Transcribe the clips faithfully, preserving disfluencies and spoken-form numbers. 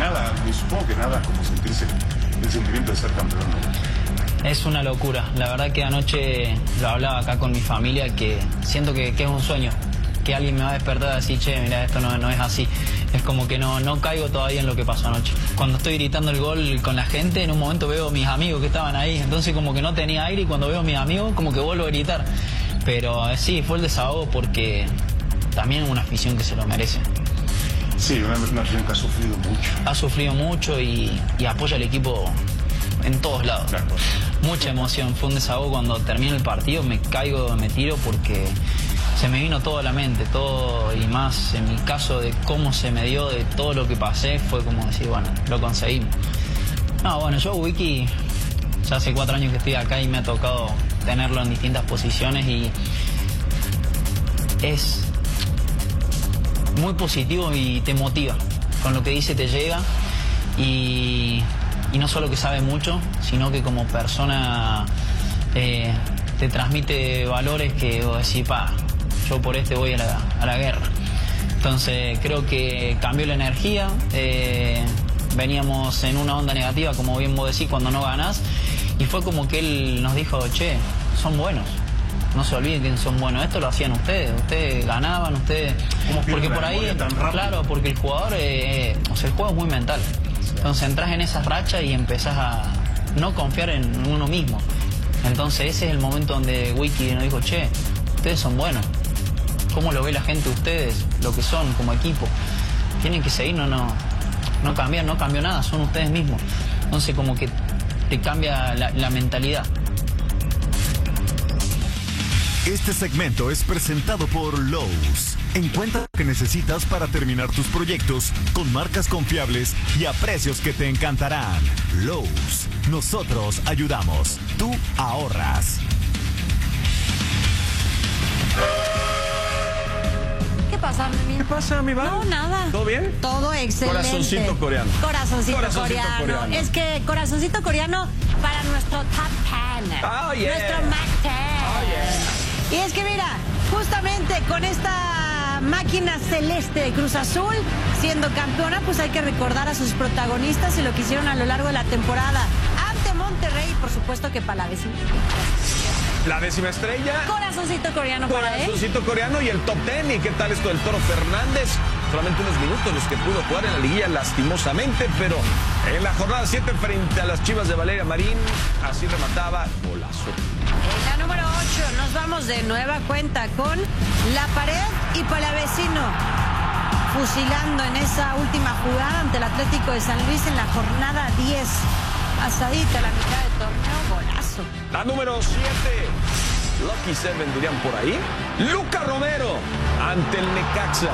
nada, y supongo que nada como sentirse el sentimiento de ser campeón, ¿no? Es una locura. La verdad que anoche lo hablaba acá con mi familia, que siento que, que es un sueño. Que alguien me va a despertar y decir, che, mira, esto no, no es así. Es como que no, no caigo todavía en lo que pasó anoche. Cuando estoy gritando el gol con la gente, en un momento veo a mis amigos que estaban ahí. Entonces como que no tenía aire y cuando veo a mis amigos como que vuelvo a gritar. Pero eh, sí, fue el desahogo porque también es una afición que se lo merece. Sí, una, una afición que ha sufrido mucho. Ha sufrido mucho y, y apoya al equipo en todos lados. Claro. Mucha emoción. Fue un desahogo cuando termina el partido, me caigo, me tiro porque se me vino todo a la mente, todo, y más en mi caso de cómo se me dio, de todo lo que pasé, fue como decir, bueno, lo conseguimos. No, bueno, yo Wiki, ya hace cuatro años que estoy acá y me ha tocado tenerlo en distintas posiciones y es muy positivo y te motiva. Con lo que dice te llega y, y no solo que sabe mucho, sino que como persona eh, te transmite valores que vos decís, pa, yo por este voy a la, a la guerra. Entonces creo que cambió la energía, eh, veníamos en una onda negativa, como bien vos decís, cuando no ganás, y fue como que él nos dijo, che, son buenos, no se olviden que son buenos, esto lo hacían ustedes, ustedes ganaban, ustedes... Porque por ahí, claro, porque el jugador, eh, o sea, el juego es muy mental, entonces entras en esas rachas y empezás a no confiar en uno mismo. Entonces ese es el momento donde Wiki nos dijo, che, ustedes son buenos. ¿Cómo lo ve la gente ustedes, lo que son como equipo? Tienen que seguir, no, no, no cambian, no cambió nada, son ustedes mismos. Entonces como que te cambia la, la mentalidad. Este segmento es presentado por Lowe's. Encuentra lo que necesitas para terminar tus proyectos con marcas confiables y a precios que te encantarán. Lowe's. Nosotros ayudamos. Tú ahorras. ¿Qué pasa, mi? ¿Qué pasa, mi Val? No, nada. ¿Todo bien? Todo excelente. Corazoncito coreano. Corazoncito, Corazoncito coreano. coreano. Es que corazoncito coreano para nuestro top ten. Oh, yeah. Nuestro Mac ten. Oh, yeah. Y es que mira, justamente con esta máquina celeste de Cruz Azul, siendo campeona, pues hay que recordar a sus protagonistas y lo que hicieron a lo largo de la temporada. Ante Monterrey, por supuesto que para la vecina. La décima estrella. Corazoncito coreano para él. Corazoncito coreano y el top ten. ¿Y qué tal esto del Toro Fernández? Solamente unos minutos los que pudo jugar en la liguilla lastimosamente, pero en la jornada siete frente a las Chivas de Valeria Marín, así remataba golazo. En la número ocho nos vamos de nueva cuenta con La Pared y Palavecino, fusilando en esa última jugada ante el Atlético de San Luis en la jornada diez. Pasadita la mitad del torneo, golazo. La número siete, Lucky Seven dirían por ahí. Luca Romero ante el Necaxa.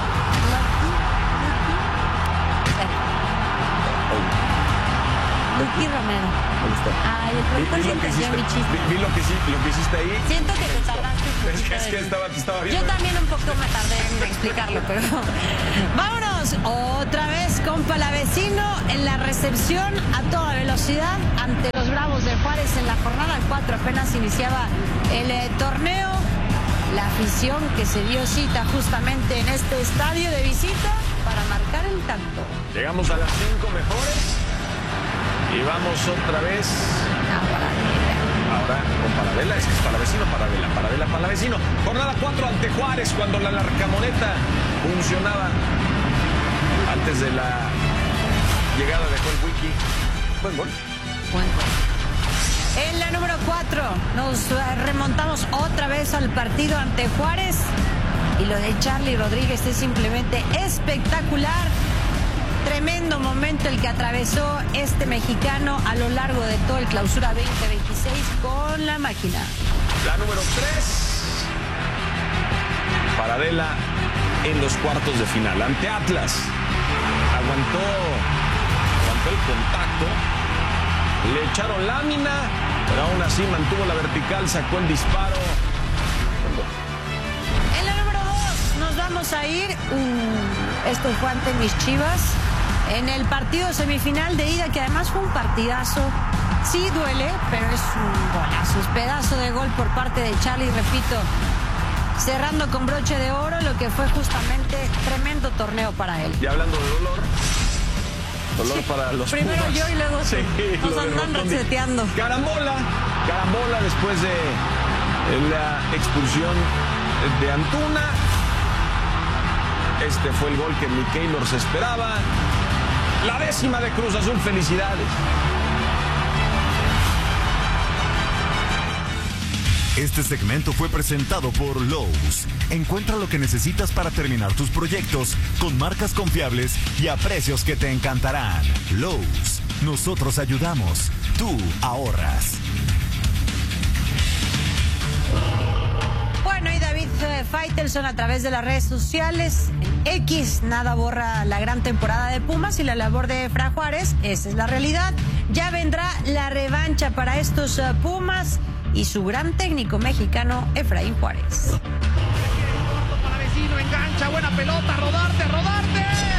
Lucky Romero. Me gustó. Ay, el Vi, vi productor sí lo que entendió hiciste, mi chiste. vi, vi lo, que, hici- lo que hiciste ahí. Siento que te tardaste un Es que, poquito es que de- estaba, te estaba Yo viendo. también un poco me tardé en explicarlo, pero... Vámonos otra vez con Palavecino en la recepción a toda velocidad ante los Bravos de Juárez en la jornada cuatro. Apenas iniciaba el eh, torneo. La afición que se dio cita justamente en este estadio de visita para marcar el tanto. Llegamos a las cinco mejores. Y vamos otra vez. Ahora con Palavela, es que es Palavecino, Palavela, Palavela, Palavecino. Jornada cuatro ante Juárez, cuando la Larcamoneta funcionaba antes de la llegada de Joel Wiki. Buen gol. Buen gol. En la número cuatro nos remontamos otra vez al partido ante Juárez. Y lo de Charly Rodríguez es simplemente espectacular. Tremendo momento el que atravesó este mexicano a lo largo de todo el clausura veinte veintiséis con la máquina. La número tres. Paradela en los cuartos de final ante Atlas. Aguantó, aguantó el contacto. Le echaron lámina, pero aún así mantuvo la vertical, sacó el disparo. En la número dos nos vamos a ir. Uh, esto fue ante mis Chivas. En el partido semifinal de ida, que además fue un partidazo. Sí duele, pero es un golazo. Es pedazo de gol por parte de Charly, repito. Cerrando con broche de oro lo que fue justamente tremendo torneo para él. Y hablando de dolor, Dolor Sí, para los primero Pumas. yo y luego tú. Sí, Nos lo de andan Rotondi. reseteando. Carambola, carambola después de la expulsión de Antuna. Este fue el gol que Mick Keylor se esperaba. La décima de Cruz Azul, felicidades. Este segmento fue presentado por Lowe's. Encuentra lo que necesitas para terminar tus proyectos con marcas confiables y a precios que te encantarán. Lowe's, nosotros ayudamos, tú ahorras. Bueno, y David eh, Faitelson a través de las redes sociales, en X, nada borra la gran temporada de Pumas y la labor de Fran Juárez, esa es la realidad. Ya vendrá la revancha para estos uh, Pumas y su gran técnico mexicano, Efraín Juárez. Palavecino engancha, buena pelota, rodarte, rodarte.